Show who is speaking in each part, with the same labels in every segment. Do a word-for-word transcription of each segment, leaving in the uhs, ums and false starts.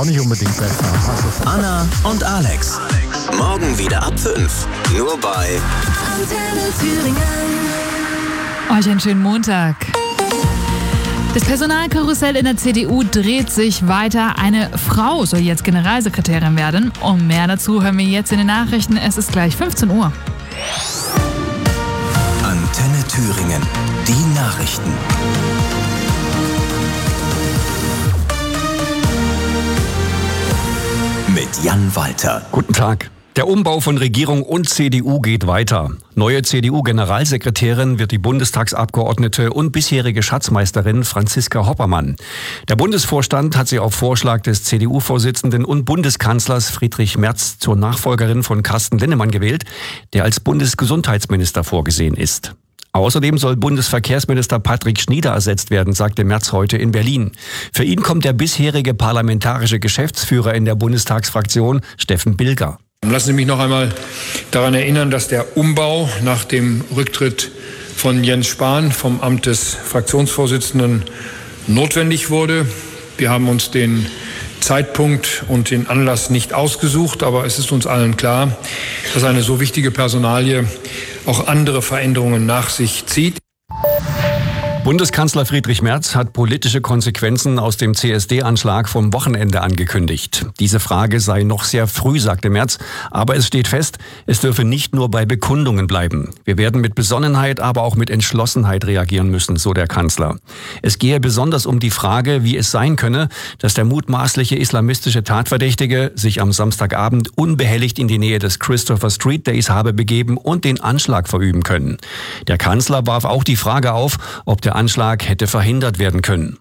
Speaker 1: Auch nicht unbedingt besser. Also
Speaker 2: Anna und Alex. Morgen wieder ab fünf. Nur bei
Speaker 3: Antenne Thüringen.
Speaker 4: Euch einen schönen Montag. Das Personalkarussell in der C D U dreht sich weiter. Eine Frau soll jetzt Generalsekretärin werden. Und mehr dazu hören wir jetzt in den Nachrichten. Es ist gleich fünfzehn Uhr.
Speaker 2: Antenne Thüringen. Die Nachrichten. Mit Jan Walter.
Speaker 5: Guten Tag. Der Umbau von Regierung und C D U geht weiter. Neue C D U-Generalsekretärin wird die Bundestagsabgeordnete und bisherige Schatzmeisterin Franziska Hoppermann. Der Bundesvorstand hat sie auf Vorschlag des C D U-Vorsitzenden und Bundeskanzlers Friedrich Merz zur Nachfolgerin von Carsten Linnemann gewählt, der als Bundesgesundheitsminister vorgesehen ist. Außerdem soll Bundesverkehrsminister Patrick Schnieder ersetzt werden, sagte Merz heute in Berlin. Für ihn kommt der bisherige parlamentarische Geschäftsführer in der Bundestagsfraktion, Steffen Bilger.
Speaker 6: Lassen Sie mich noch einmal daran erinnern, dass der Umbau nach dem Rücktritt von Jens Spahn vom Amt des Fraktionsvorsitzenden notwendig wurde. Wir haben uns den Zeitpunkt und den Anlass nicht ausgesucht, aber es ist uns allen klar, dass eine so wichtige Personalie auch andere Veränderungen nach sich zieht.
Speaker 5: Bundeskanzler Friedrich Merz hat politische Konsequenzen aus dem C S D-Anschlag vom Wochenende angekündigt. Diese Frage sei noch sehr früh, sagte Merz, aber es steht fest, es dürfe nicht nur bei Bekundungen bleiben. Wir werden mit Besonnenheit, aber auch mit Entschlossenheit reagieren müssen, so der Kanzler. Es gehe besonders um die Frage, wie es sein könne, dass der mutmaßliche islamistische Tatverdächtige sich am Samstagabend unbehelligt in die Nähe des Christopher Street Days habe begeben und den Anschlag verüben können. Der Kanzler warf auch die Frage auf, ob der Anschlag hätte verhindert werden können.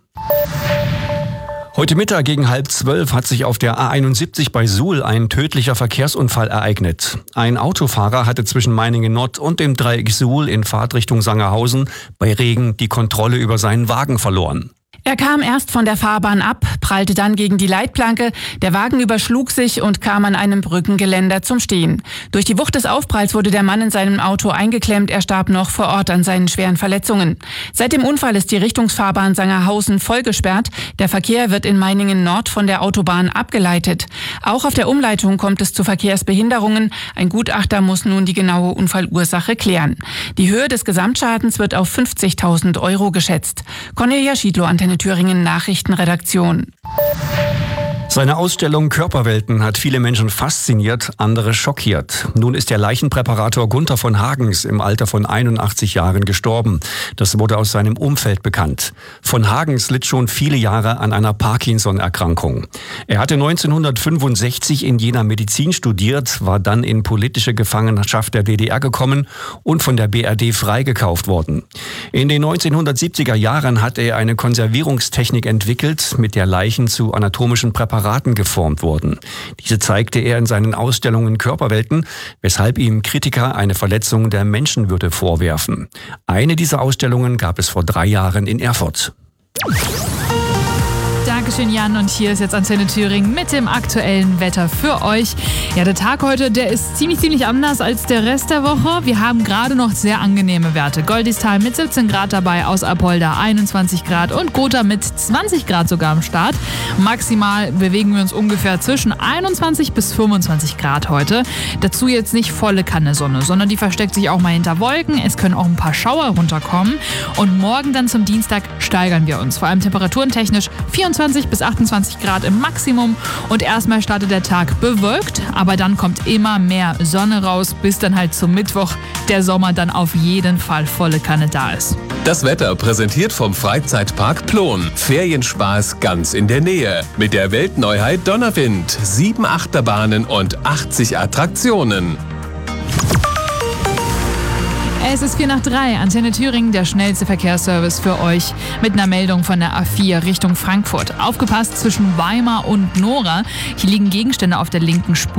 Speaker 5: Heute Mittag gegen halb zwölf hat sich auf der A einundsiebzig bei Suhl ein tödlicher Verkehrsunfall ereignet. Ein Autofahrer hatte zwischen Meiningen Nord und dem Dreieck Suhl in Fahrtrichtung Sangerhausen bei Regen die Kontrolle über seinen Wagen verloren.
Speaker 7: Er kam erst von der Fahrbahn ab, prallte dann gegen die Leitplanke, der Wagen überschlug sich und kam an einem Brückengeländer zum Stehen. Durch die Wucht des Aufpralls wurde der Mann in seinem Auto eingeklemmt, er starb noch vor Ort an seinen schweren Verletzungen. Seit dem Unfall ist die Richtungsfahrbahn Sangerhausen voll gesperrt, der Verkehr wird in Meiningen Nord von der Autobahn abgeleitet. Auch auf der Umleitung kommt es zu Verkehrsbehinderungen, ein Gutachter muss nun die genaue Unfallursache klären. Die Höhe des Gesamtschadens wird auf fünfzigtausend Euro geschätzt. Cornelia Schiedlow, Antenne Thüringen Nachrichtenredaktion.
Speaker 5: Seine Ausstellung Körperwelten hat viele Menschen fasziniert, andere schockiert. Nun ist der Leichenpräparator Gunther von Hagens im Alter von einundachtzig Jahren gestorben. Das wurde aus seinem Umfeld bekannt. Von Hagens litt schon viele Jahre an einer Parkinson-Erkrankung. Er hatte neunzehnhundertfünfundsechzig in Jena Medizin studiert, war dann in politische Gefangenschaft der D D R gekommen und von der B R D freigekauft worden. In den neunzehnhundertsiebziger Jahren hat er eine Konservierungstechnik entwickelt, mit der Leichen zu anatomischen Präparaten geformt wurden. Diese zeigte er in seinen Ausstellungen Körperwelten, weshalb ihm Kritiker eine Verletzung der Menschenwürde vorwerfen. Eine dieser Ausstellungen gab es vor drei Jahren in Erfurt.
Speaker 4: Dankeschön, Jan. Und hier ist jetzt Antenne Thüringen mit dem aktuellen Wetter für euch. Ja, der Tag heute, der ist ziemlich, ziemlich anders als der Rest der Woche. Wir haben gerade noch sehr angenehme Werte. Goldistal mit siebzehn Grad dabei, aus Apolda einundzwanzig Grad und Gotha mit zwanzig Grad sogar am Start. Maximal bewegen wir uns ungefähr zwischen einundzwanzig bis fünfundzwanzig Grad heute. Dazu jetzt nicht volle Kanne Sonne, sondern die versteckt sich auch mal hinter Wolken. Es können auch ein paar Schauer runterkommen. Und morgen dann zum Dienstag steigern wir uns. Vor allem temperaturentechnisch vierundzwanzig bis achtundzwanzig Grad im Maximum und erstmal startet der Tag bewölkt, aber dann kommt immer mehr Sonne raus, bis dann halt zum Mittwoch der Sommer dann auf jeden Fall volle Kanne da ist.
Speaker 8: Das Wetter präsentiert vom Freizeitpark Plon. Ferienspaß ganz in der Nähe. Mit der Weltneuheit Donnerwind. Sieben Achterbahnen und achtzig Attraktionen.
Speaker 4: Es ist vier nach drei. Antenne Thüringen, der schnellste Verkehrsservice für euch mit einer Meldung von der A vier Richtung Frankfurt. Aufgepasst zwischen Weimar und Nora. Hier liegen Gegenstände auf der linken Spur.